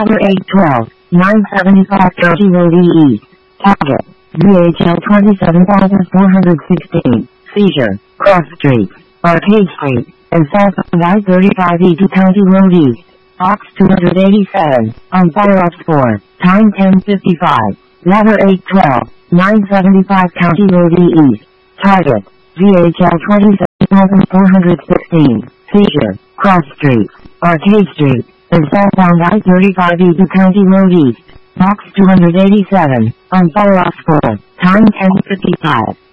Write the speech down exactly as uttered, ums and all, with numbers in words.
Ladder eight twelve, nine seventy-five County Road E. Target, V H L twenty-seven thousand four hundred sixteen, Seizure, Cross Street, Arcade Street, and south of I thirty-five E to County Road East. Box two eighty-seven, on fire ops four, time ten fifty-five, Ladder eight twelve, nine seventy-five County Road E. Target, V H L twenty-seven thousand four hundred sixteen, Seizure, Cross Street, Arcade Street, and southbound I thirty-five E to County Road East. Box two eighty-seven, on fire ops four, time ten fifty-five.